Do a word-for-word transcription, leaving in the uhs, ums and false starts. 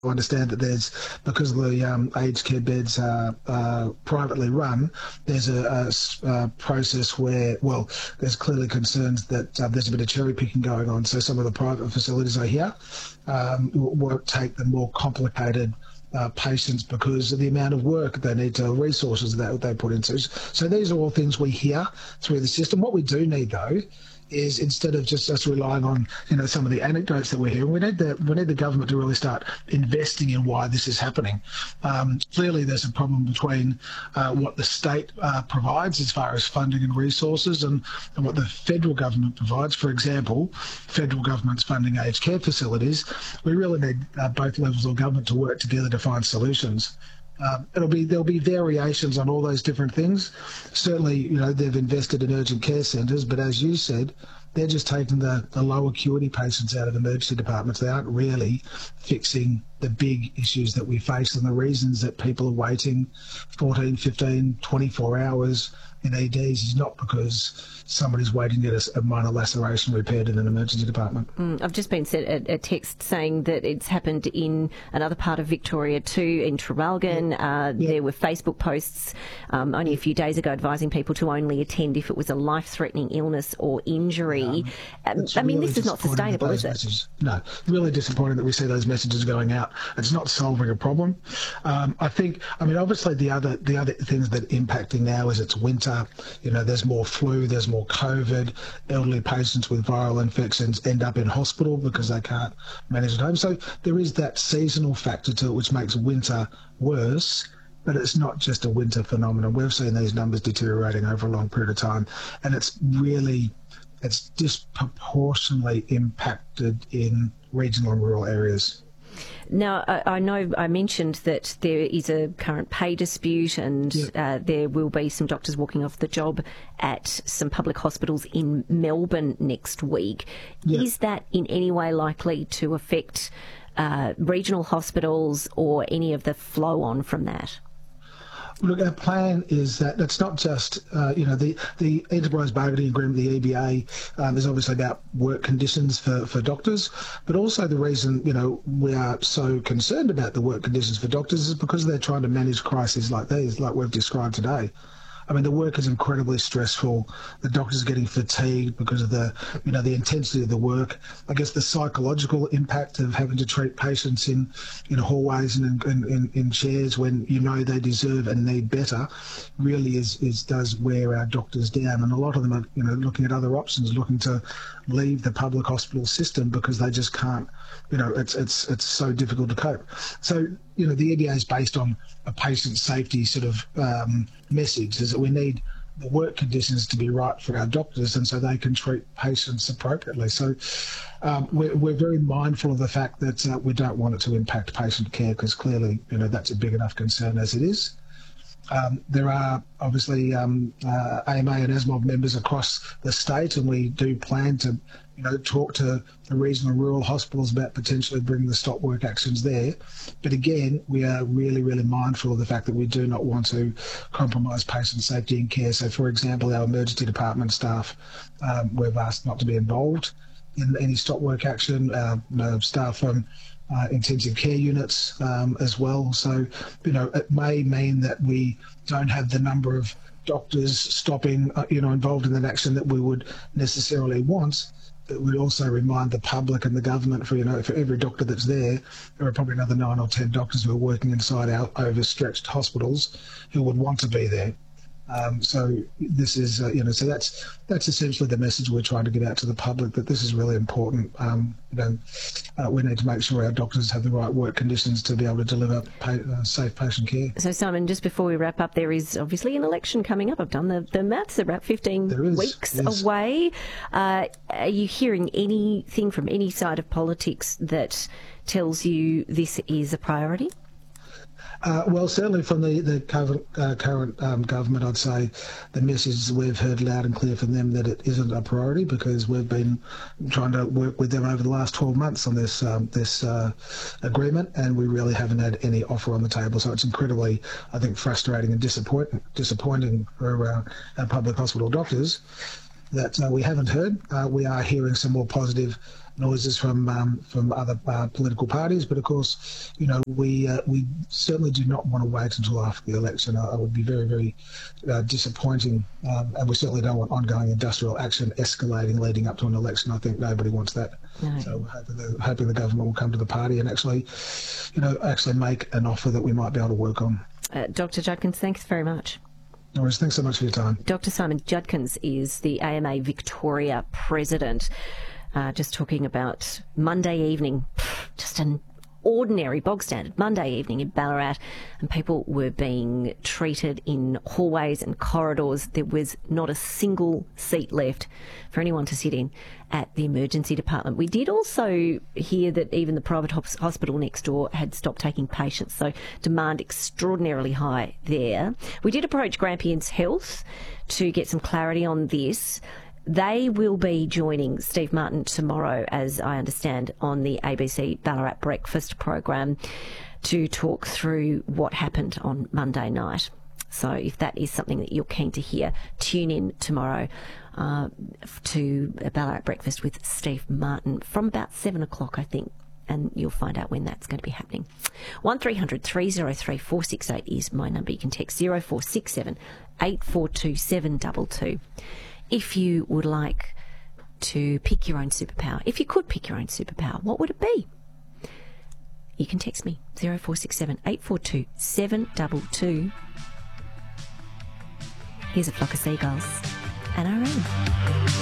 I understand that there's, because of the um, aged care beds are uh, privately run, there's a, a, a process where, well, there's clearly concerns that uh, there's a bit of cherry picking going on. So some of the private facilities I hear um, won't take the more complicated uh, patients because of the amount of work they need to, resources that they put into. So these are all things we hear through the system. What we do need, though, is instead of just us relying on, you know, some of the anecdotes that we're hearing, we need the we need the government to really start investing in why this is happening. Um, clearly, there's a problem between uh, what the state uh, provides as far as funding and resources, and, and what the federal government provides. For example, federal government's funding aged care facilities. We really need uh, both levels of government to work together to find solutions. Um, it'll be there'll be variations on all those different things. Certainly, you know, they've invested in urgent care centres, but as you said, they're just taking the, the low acuity patients out of emergency departments. They aren't really fixing the big issues that we face and the reasons that people are waiting fourteen, fifteen, twenty-four hours in E Ds is not because somebody's waiting to get a, a minor laceration repaired in an emergency department. Mm, I've just been sent a, a text saying that it's happened in another part of Victoria too, in Traralgon. Yeah. Uh, yeah. There were Facebook posts um, only a few days ago advising people to only attend if it was a life-threatening illness or injury. Um, um, I mean, really this is not sustainable, is it? Messages, no, really disappointing that we see those messages going out. It's not solving a problem. Um, I think, I mean, obviously the other the other things that are impacting now is it's winter. You know, there's more flu, there's more COVID. Elderly patients with viral infections end up in hospital because they can't manage at home. So there is that seasonal factor to it, which makes winter worse. But it's not just a winter phenomenon. We've seen these numbers deteriorating over a long period of time, and it's really, it's disproportionately impacted in regional and rural areas. Now, I, I know I mentioned that there is a current pay dispute, and yep. uh, there will be some doctors walking off the job at some public hospitals in Melbourne next week. Yep. Is that in any way likely to affect uh, regional hospitals or any of the flow on from that? Look, our plan is that it's not just, uh, you know, the, the enterprise bargaining agreement, the E B A, um, is obviously about work conditions for, for doctors, but also the reason, you know, we are so concerned about the work conditions for doctors is because they're trying to manage crises like these, like we've described today. I mean, the work is incredibly stressful. The doctors are getting fatigued because of the, you know, the intensity of the work. I guess the psychological impact of having to treat patients in, in hallways and in, in, in chairs when you know they deserve and need better really is, is does wear our doctors down. And a lot of them are, you know, looking at other options, looking to leave the public hospital system because they just can't, you know, it's it's it's so difficult to cope. So, you know, the E B A is based on a patient safety sort of um, message, is that we need the work conditions to be right for our doctors and so they can treat patients appropriately. So um, we're, we're very mindful of the fact that uh, we don't want it to impact patient care because clearly, you know, that's a big enough concern as it is. Um, there are obviously um, uh, A M A and ASMOB members across the state, and we do plan to, you know, talk to the regional and rural hospitals about potentially bringing the stop work actions there. But again, we are really, really mindful of the fact that we do not want to compromise patient safety and care. So, for example, our emergency department staff, um, we've asked not to be involved in any stop work action. Uh, no staff from Uh, intensive care units um, as well. So, you know, it may mean that we don't have the number of doctors stopping, uh, you know, involved in that action that we would necessarily want. But we'd also remind the public and the government for, you know, for every doctor that's there, there are probably another nine or ten doctors who are working inside our overstretched hospitals who would want to be there. Um, so this is, uh, you know, so that's that's essentially the message we're trying to get out to the public, that this is really important. Um, you know, uh, we need to make sure our doctors have the right work conditions to be able to deliver pay, uh, safe patient care. So, Simon, just before we wrap up, there is obviously an election coming up. I've done the, the maths, about fifteen weeks yes. away. Uh, are you hearing anything from any side of politics that tells you this is a priority? Uh, well, certainly from the, the current, uh, current um, government, I'd say the message we've heard loud and clear from them that it isn't a priority, because we've been trying to work with them over the last twelve months on this um, this uh, agreement, and we really haven't had any offer on the table. So it's incredibly, I think, frustrating and disappointing, disappointing for uh, our public hospital doctors. that uh, we haven't heard. Uh, we are hearing some more positive noises from um, from other uh, political parties, but of course, you know, we uh, we certainly do not want to wait until after the election. Uh, it would be very, very uh, disappointing, um, and we certainly don't want ongoing industrial action escalating leading up to an election. I think nobody wants that. No. So we're hoping the, hoping the government will come to the party and actually, you know, actually make an offer that we might be able to work on. Uh, Doctor Judkins, thanks very much. No worries. Thanks so much for your time. Doctor Simon Judkins is the A M A Victoria president. Uh, just talking about Monday evening, just an ordinary, bog standard Monday evening in Ballarat, and people were being treated in hallways and corridors. There was not a single seat left for anyone to sit in at the emergency department. We did also hear that even the private hospital next door had stopped taking patients, so demand extraordinarily high there. We did approach Grampians Health to get some clarity on this. They will be joining Steve Martin tomorrow, as I understand, on the A B C Ballarat Breakfast program to talk through what happened on Monday night. So if that is something that you're keen to hear, tune in tomorrow uh, to Ballarat Breakfast with Steve Martin from about seven o'clock, I think, and you'll find out when that's going to be happening. one three hundred three oh three four six eight is my number. You can text zero four six seven eight four two seven two two. If you would like to pick your own superpower, if you could pick your own superpower, what would it be? You can text me, zero four six seven eight four two seven two two. Here's a flock of seagulls and our own.